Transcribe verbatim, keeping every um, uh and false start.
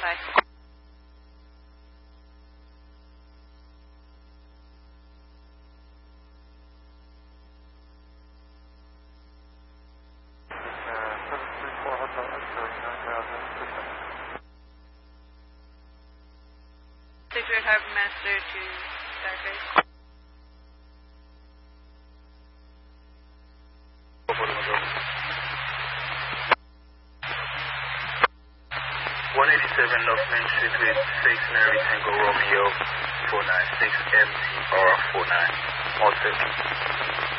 Bye. Secret Harbor Master to Starbase. one eighty-seven North Main Street with six Mary Tango Romeo four nine six M T R four nine. All set.